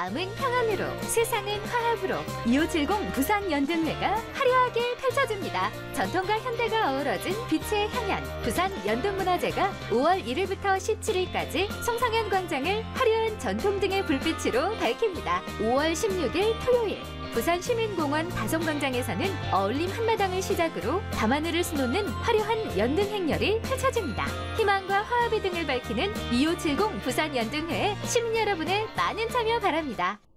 마음은 평안으로, 세상은 화합으로 2570 부산연등회가 화려하게 펼쳐집니다. 전통과 현대가 어우러진 빛의 향연 부산 연등문화제가 5월 1일부터 17일까지 송성현 광장을 화려한 전통등의 불빛으로 밝힙니다. 5월 16일 토요일 부산시민공원 다솜광장에서는 어울림 한마당을 시작으로 밤하늘을 수놓는 화려한 연등 행렬이 펼쳐집니다. 희망과 화합의 등을 밝히는 2570 부산연등회에 시민 여러분의 많은 참여 바랍니다.